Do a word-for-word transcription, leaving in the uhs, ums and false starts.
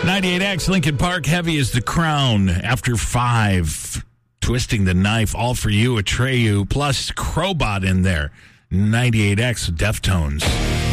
ninety-eight X, Lincoln Park, Heavy is the Crown. After five, Twisting the Knife, All for You, Atreyu, plus Crowbot in there. ninety-eight X, Deftones.